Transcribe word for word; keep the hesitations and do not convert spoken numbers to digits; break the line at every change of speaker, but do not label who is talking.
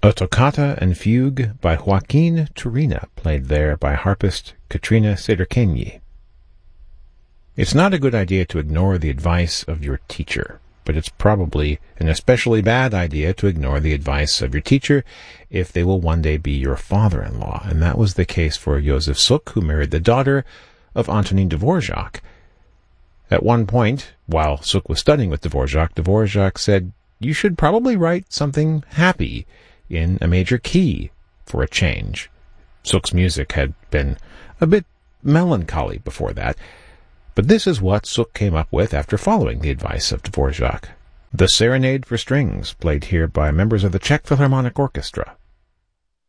A toccata and fugue by Joaquin Turina, played there by harpist Katrina Sederkenyi. It's not a good idea to ignore the advice of your teacher, but it's probably an especially bad idea to ignore the advice of your teacher if they will one day be your father-in-law, and that was the case for Joseph Suk, who married the daughter of Antonin Dvorak. At one point, while Suk was studying with Dvorak, Dvorak said, "You should probably write something happy in a major key for a change." Suk's music had been a bit melancholy before that, but this is what Suk came up with after following the advice of Dvorak. The Serenade for Strings, played here by members of the Czech Philharmonic Orchestra.